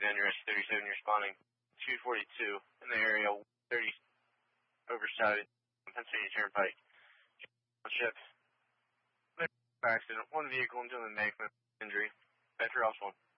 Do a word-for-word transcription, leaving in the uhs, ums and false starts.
then you're S thirty-seven, you're responding two forty-two in the area, thirty Overside, Pennsylvania Turnpike. Ship. Accident, one vehicle into an embankment, injury. Back to Ross one.